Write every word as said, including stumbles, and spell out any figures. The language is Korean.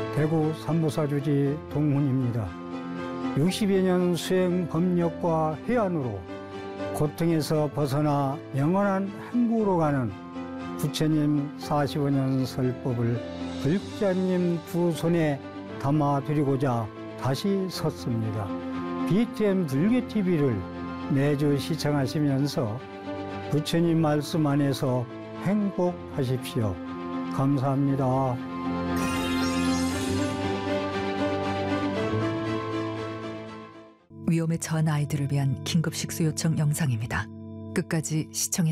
대구 삼보사주지 동훈입니다. 육십여 년 수행 법력과 해안으로 고통에서 벗어나 영원한 행복으로 가는 부처님 사십오 년 설법을 불자님 두 손에 담아드리고자 다시 섰습니다. 비티엠 불교티비를 매주 시청하시면서 부처님 말씀 안에서 행복하십시오. 감사합니다. 위험에 처한 아이들을 위한 긴급 식수 요청 영상입니다. 끝까지 시청해